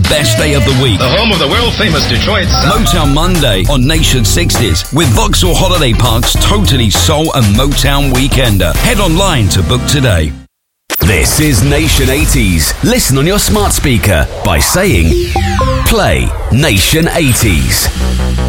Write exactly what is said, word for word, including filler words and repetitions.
best day of the week. The home of the world-famous Detroit sound. Motown Monday on Nation sixties with Vauxhall Holiday Park's totally soul and Motown weekender. Head online to book today. This is Nation eighties. Listen on your smart speaker by saying, play Nation eighties.